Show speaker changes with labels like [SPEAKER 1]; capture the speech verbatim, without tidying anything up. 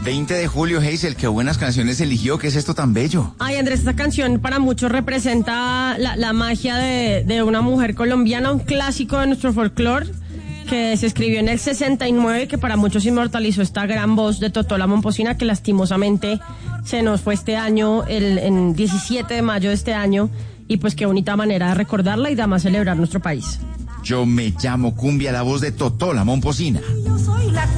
[SPEAKER 1] veinte de julio, Hazel, qué buenas canciones eligió. ¿Qué es esto tan bello?
[SPEAKER 2] Ay, Andrés, esta canción para muchos representa la, la magia de, de una mujer colombiana, un clásico de nuestro folclore, que se escribió en el sesenta y nueve, que para muchos inmortalizó esta gran voz de Totó la Momposina, que lastimosamente se nos fue este año, el en diecisiete de mayo de este año, y pues qué bonita manera de recordarla y de además celebrar nuestro país.
[SPEAKER 1] Yo me llamo Cumbia, la voz de Totó la Momposina.